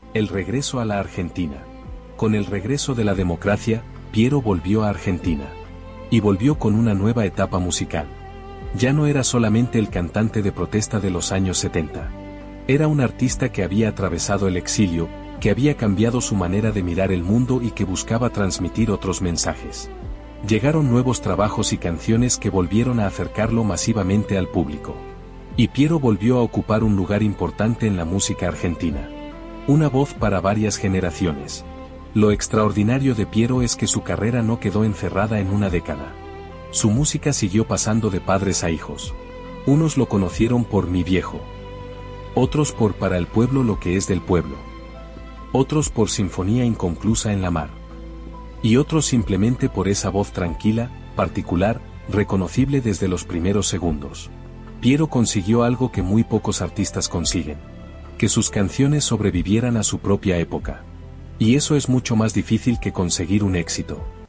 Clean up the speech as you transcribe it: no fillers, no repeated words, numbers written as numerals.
El regreso a la Argentina. Con el regreso de la democracia, Piero volvió a Argentina. Y volvió con una nueva etapa musical. Ya no era solamente el cantante de protesta de los años 70. Era un artista que había atravesado el exilio, que había cambiado su manera de mirar el mundo y que buscaba transmitir otros mensajes. Llegaron nuevos trabajos y canciones que volvieron a acercarlo masivamente al público. Y Piero volvió a ocupar un lugar importante en la música argentina. Una voz para varias generaciones. Lo extraordinario de Piero es que su carrera no quedó encerrada en una década. Su música siguió pasando de padres a hijos. Unos lo conocieron por Mi Viejo. Otros por Para el pueblo lo que es del pueblo. Otros por Sinfonía inconclusa en la mar. Y otros simplemente por esa voz tranquila, particular, reconocible desde los primeros segundos. Piero consiguió algo que muy pocos artistas consiguen. Que sus canciones sobrevivieran a su propia época. Y eso es mucho más difícil que conseguir un éxito.